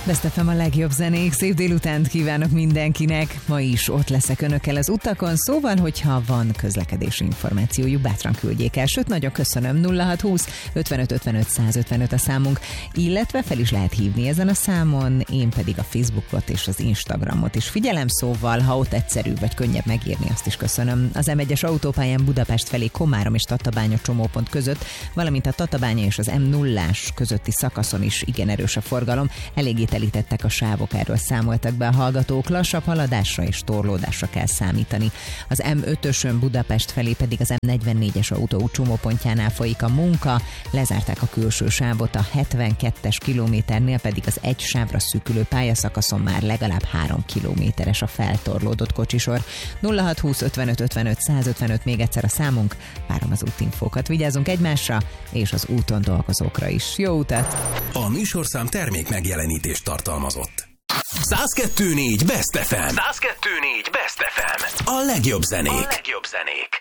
Best FM a legjobb zenék, szép délutánt kívánok mindenkinek. Ma is ott leszek önökkel az utakon, szóval, hogyha van közlekedési információjuk, bátran küldjék el. Sőt, nagyon köszönöm, 0620 55 55 155 a számunk, illetve fel is lehet hívni ezen a számon, én pedig a Facebookot és az Instagramot is figyelem, szóval, ha ott egyszerű vagy könnyebb megírni, azt is köszönöm. Az M1-es autópályán Budapest felé Komárom és Tatabánya csomópont között, valamint a Tatabánya és az M0-ás közötti szakaszon is igen erős a forgalom, eléggé telítettek a sávok, erről számoltak be a hallgatók, lassabb haladásra és torlódásra kell számítani. Az M5-ösön Budapest felé pedig az M44-es autóút csomópontjánál folyik a munka, lezárták a külső sávot, a 72-es kilométernél pedig az egy sávra szűkülő pályaszakaszon már legalább 3 kilométeres a feltorlódott kocsisor. 0620 55 55 155 még egyszer a számunk, várom az útinfókat, vigyázzunk egymásra és az úton dolgozókra is. Jó utat! A műsorszám termék megjelenítést tartalmazott. 102.4 Best FM. 102.4 Best FM. A legjobb zenék.